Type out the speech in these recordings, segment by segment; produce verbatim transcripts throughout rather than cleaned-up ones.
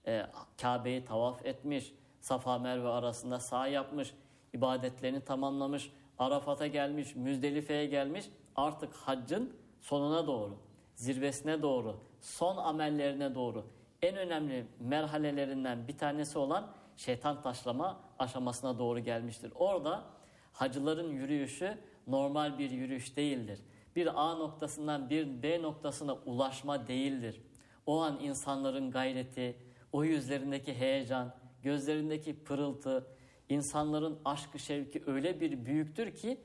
e, Kabe'yi tavaf etmiş, Safa Merve arasında sa'i yapmış, ibadetlerini tamamlamış, Arafat'a gelmiş, Müzdelife'ye gelmiş. Artık haccın sonuna doğru, zirvesine doğru, son amellerine doğru en önemli merhalelerinden bir tanesi olan şeytan taşlama aşamasına doğru gelmiştir. Orada hacıların yürüyüşü normal bir yürüyüş değildir. Bir A noktasından bir B noktasına ulaşma değildir. O an insanların gayreti, o yüzlerindeki heyecan, gözlerindeki pırıltı, insanların aşkı şevki öyle bir büyüktür ki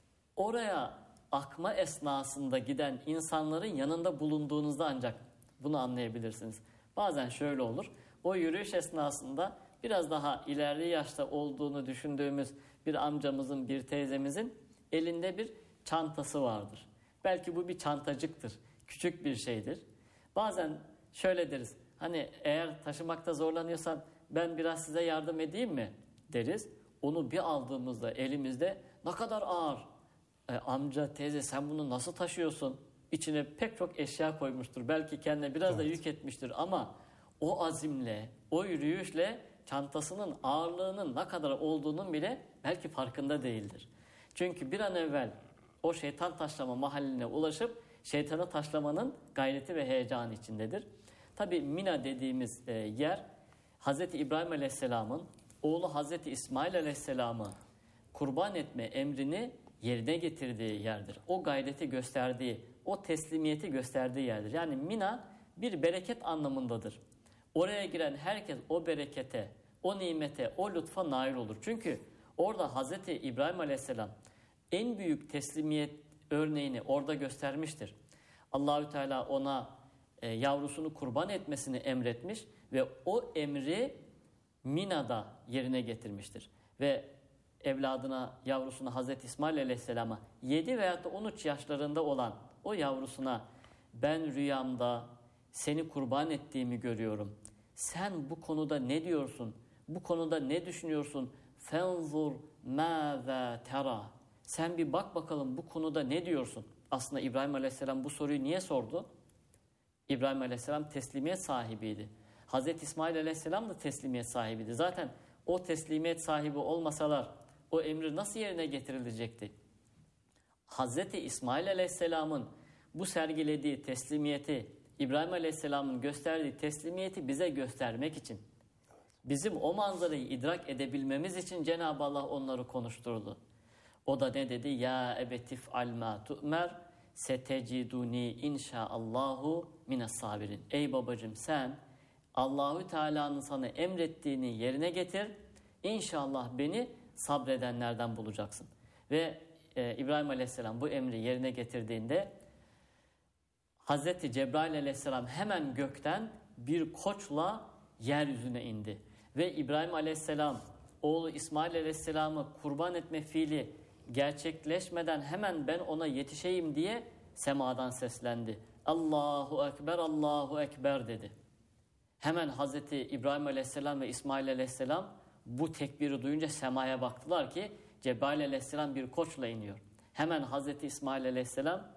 oraya akma esnasında giden insanların yanında bulunduğunuzda ancak bunu anlayabilirsiniz. Bazen şöyle olur. O yürüyüş esnasında biraz daha ilerli yaşta olduğunu düşündüğümüz bir amcamızın, bir teyzemizin elinde bir çantası vardır. Belki bu bir çantacıktır. Küçük bir şeydir. Bazen şöyle deriz. Hani eğer taşımakta zorlanıyorsan ben biraz size yardım edeyim mi deriz. Onu bir aldığımızda elimizde ne kadar ağır. E, amca, teyze sen bunu nasıl taşıyorsun? İçine pek çok eşya koymuştur. Belki kendine biraz evet. da yük etmiştir ama o azimle, o yürüyüşle çantasının ağırlığının ne kadar olduğunun bile belki farkında değildir. Çünkü bir an evvel o şeytan taşlama mahalline ulaşıp şeytanı taşlamanın gayreti ve heyecanı içindedir. Tabi Mina dediğimiz e, yer Hazreti İbrahim Aleyhisselam'ın oğlu Hazreti İsmail Aleyhisselam'ı kurban etme emrini yerine getirdiği yerdir. O gayreti gösterdiği, o teslimiyeti gösterdiği yerdir. Yani Mina bir bereket anlamındadır. Oraya giren herkes o berekete, o nimete, o lütfa nail olur. Çünkü orada Hazreti İbrahim Aleyhisselam en büyük teslimiyet örneğini orada göstermiştir. Allahü Teala ona e, yavrusunu kurban etmesini emretmiş ve o emri Mina'da yerine getirmiştir. Ve evladına, yavrusuna Hazreti İsmail Aleyhisselam'a yedi veyahut da on üç yaşlarında olan o yavrusuna ben rüyamda seni kurban ettiğimi görüyorum. Sen bu konuda ne diyorsun? Bu konuda ne düşünüyorsun? Fenzur mâzâ tera. Sen bir bak bakalım bu konuda ne diyorsun? Aslında İbrahim Aleyhisselam bu soruyu niye sordu? İbrahim Aleyhisselam teslimiyet sahibiydi. Hazreti İsmail Aleyhisselam da teslimiyet sahibiydi. Zaten o teslimiyet sahibi olmasalar o emri nasıl yerine getirilecekti? Hazreti İsmail Aleyhisselam'ın bu sergilediği teslimiyeti, İbrahim Aleyhisselam'ın gösterdiği teslimiyeti bize göstermek için, bizim o manzarayı idrak edebilmemiz için Cenab-ı Allah onları konuşturdu. O da ne dedi? Ya ebetif alma tu'mer seteciduni inşaallahu mines sabirin. Ey babacığım sen Allahü Teala'nın sana emrettiğini yerine getir. İnşallah beni sabredenlerden bulacaksın. Ve e, İbrahim Aleyhisselam bu emri yerine getirdiğinde Hazreti Cebrail Aleyhisselam hemen gökten bir koçla yeryüzüne indi. Ve İbrahim Aleyhisselam oğlu İsmail Aleyhisselam'ı kurban etme fiili gerçekleşmeden hemen ben ona yetişeyim diye semadan seslendi. Allahu Ekber, Allahu Ekber dedi. Hemen Hazreti İbrahim Aleyhisselam ve İsmail Aleyhisselam bu tekbiri duyunca semaya baktılar ki Cebrail Aleyhisselam bir koçla iniyor. Hemen Hazreti İsmail Aleyhisselam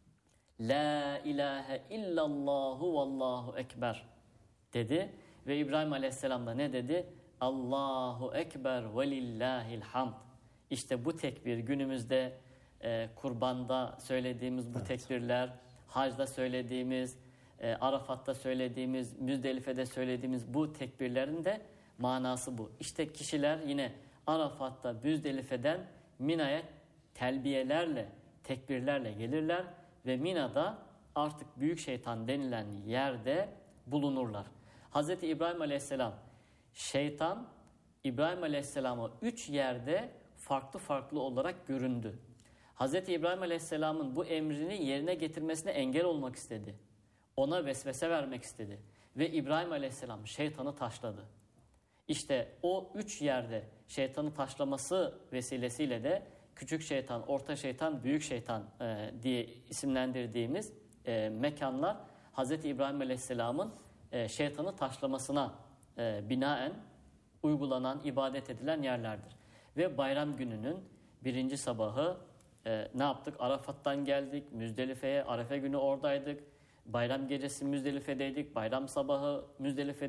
La ilahe illallahu vallahu ekber dedi ve İbrahim Aleyhisselam da ne dedi? Allahu ekber ve lillahil hamd. İşte bu tekbir günümüzde e, kurbanda söylediğimiz bu evet. tekbirler, hacda söylediğimiz, e, Arafat'ta söylediğimiz, Müzdelife'de söylediğimiz bu tekbirlerin de manası bu. İşte kişiler yine Arafat'ta, Müzdelife'den Mina'ya telbiyelerle, tekbirlerle gelirler ve Mina'da artık büyük şeytan denilen yerde bulunurlar. Hazreti İbrahim Aleyhisselam, şeytan İbrahim Aleyhisselam'a üç yerde farklı farklı olarak göründü. Hazreti İbrahim Aleyhisselam'ın bu emrini yerine getirmesine engel olmak istedi. Ona vesvese vermek istedi. Ve İbrahim Aleyhisselam şeytanı taşladı. İşte o üç yerde şeytanı taşlaması vesilesiyle de küçük şeytan, orta şeytan, büyük şeytan e, diye isimlendirdiğimiz e, mekanlar Hazreti İbrahim Aleyhisselam'ın e, şeytanı taşlamasına e, binaen uygulanan, ibadet edilen yerlerdir. Ve bayram gününün birinci sabahı e, ne yaptık? Arafat'tan geldik, Müzdelife'ye, Arefe günü oradaydık. Bayram gecesi Müzdelife'deydik, bayram sabahı Müzdelife'deydik.